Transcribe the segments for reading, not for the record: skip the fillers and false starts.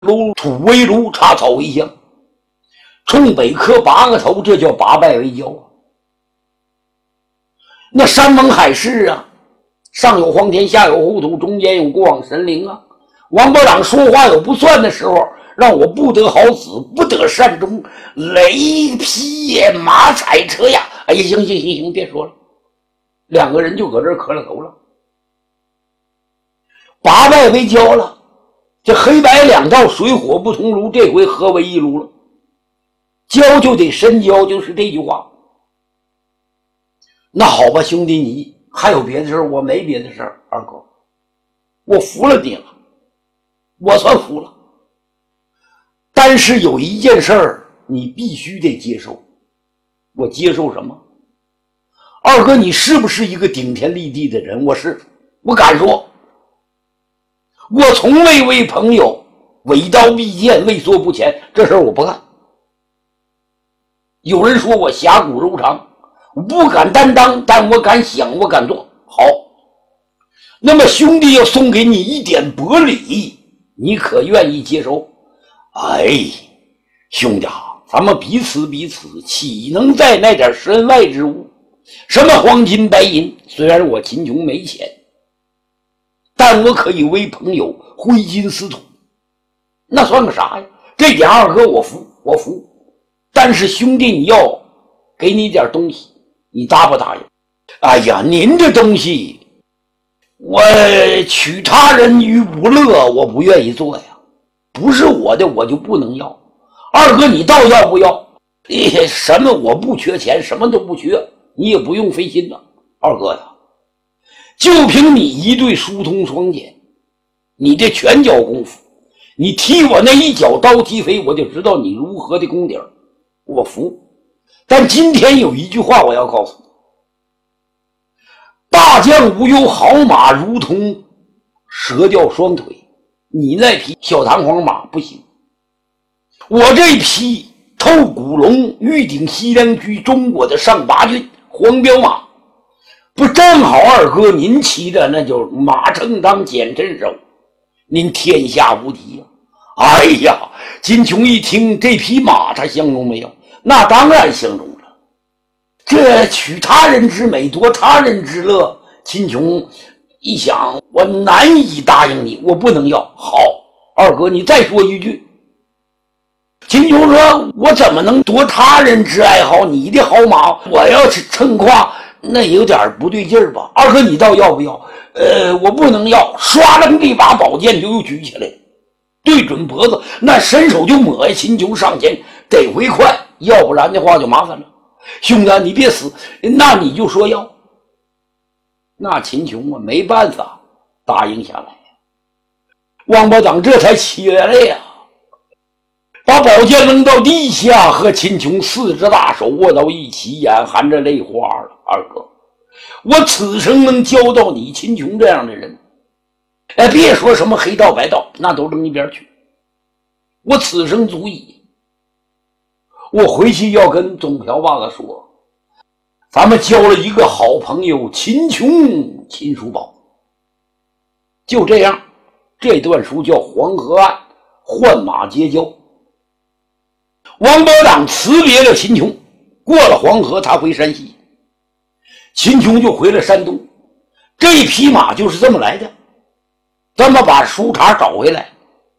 炉土为炉，插草为香，冲北磕8个头，这叫8拜为交啊。那山盟海誓啊，上有黄天，下有厚土，中间有过往神灵啊。王伯党说话有不算的时候，让我不得好死，不得善终，雷劈马踩车呀！哎呀，行，别说了。2个人就搁这儿磕了头了，8拜为交了。这黑白2道水火不同炉，这回合为一炉了。交就得深交，就是这句话。那好吧，兄弟，你还有别的事儿？我没别的事儿，二哥，我服了你了，我算服了。但是有一件事儿你必须得接受。我接受什么？二哥，你是不是一个顶天立地的人？我是，我敢说，我从未为朋友伪刀必剑，畏缩不前，这事儿我不干。有人说我侠骨柔肠，我不敢担当，但我敢想，我敢做。好，那么兄弟要送给你一点薄礼，你可愿意接受？哎，兄弟啊，咱们彼此，岂能在那点身外之物？什么黄金白银？虽然我秦琼没钱，但我可以为朋友挥金似土，那算个啥呀？这点二哥我服。但是兄弟，你要给你点东西，你答不答应？哎呀，您这东西，我取他人于不乐，我不愿意做呀。不是我的，我就不能要。二哥，你倒要不要？什么我不缺钱，什么都不缺，你也不用费心了。二哥呀，就凭你一对疏通双剑，你这拳脚功夫，你踢我那一脚刀踢飞，我就知道你如何的功底儿，我服。但今天有一句话我要告诉你，大将无忧，好马如同蛇掉双腿，你那匹小弹簧马不行，我这匹透骨龙玉鼎西凉区中国的上8郡黄骠马，不正好二哥您骑的那就马正当简趁手，您天下无敌呀！哎呀，金琼一听这匹马他相中没有？那当然相中了。这取他人之美，夺他人之乐，金琼一想，我难以答应你，我不能要。好，二哥你再说一句。金琼说，我怎么能夺他人之爱好？你的好马我要是称夸，那有点不对劲儿吧？二哥你倒要不要？我不能要。唰楞这把宝剑就又举起来，对准脖子，那伸手就抹呀。秦琼上前得回快，要不然的话就麻烦了。兄弟你别死，那你就说要。那秦琼啊没办法答应下来。王八党这才起来了呀，把宝剑扔到地下，和秦琼4只大手握到一起，眼含着泪花了。二哥，我此生能交到你秦琼这样的人，别说什么黑道白道，那都扔一边去，我此生足矣。我回去要跟总瓢把子说，咱们交了一个好朋友秦琼秦叔宝。就这样，这段书叫黄河岸换马结交。王保党辞别了秦琼，过了黄河他回山西，秦琼就回了山东。这匹马就是这么来的，咱们把书茬找回来。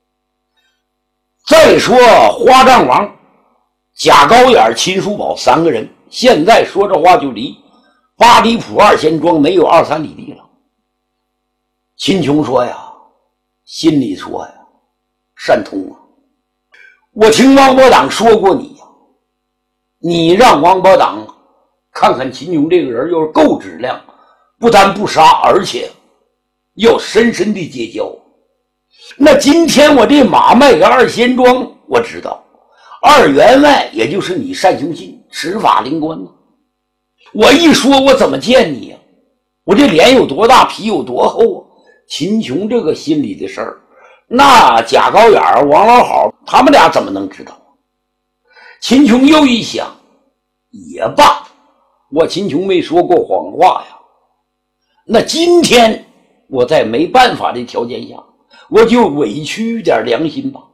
再说花丈王、贾高眼、秦叔宝3个人，现在说这话就离八里铺2仙庄没有2、3里地了。秦琼说呀，心里说呀，善通啊，我听王保党说过你呀，你让王保党看看秦琼这个人要是够质量，不但不杀，而且要深深的结交。那今天我这马卖给2仙庄，我知道2员外也就是你单雄信执法灵官呢。我一说我怎么见你呀？我这脸有多大，皮有多厚啊？秦琼这个心里的事儿，那贾高远、王老好他们俩怎么能知道？秦琼又一想，也罢，我秦琼没说过谎话呀。那今天我在没办法的条件下，我就委屈点良心吧。